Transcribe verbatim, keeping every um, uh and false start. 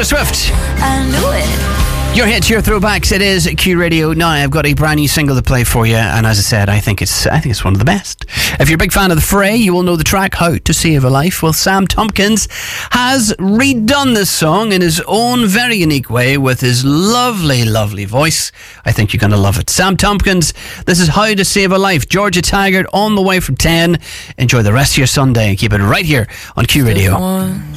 Swift. I knew it. Your hits, your throwbacks. It is Q Radio. Now I've got a brand new single to play for you, and as I said, I think it's I think it's one of the best. If you're a big fan of The Fray, you will know the track "How to Save a Life." Well, Sam Tompkins has redone this song in his own very unique way with his lovely, lovely voice. I think you're going to love it. Sam Tompkins, this is "How to Save a Life." Georgia Taggart on the way from ten. Enjoy the rest of your Sunday and keep it right here on Q Radio.